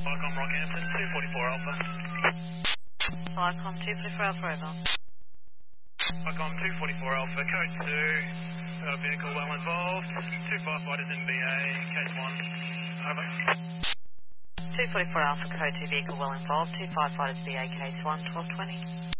Vicom Rockhampton, 244 Alpha. Vicom 244 Alpha, over. Vicom 244 Alpha, code 2, vehicle well involved, 2 firefighters in BA, case 1, over. 244 Alpha, code 2, vehicle well involved, 2 firefighters, BA, case 1, 1220.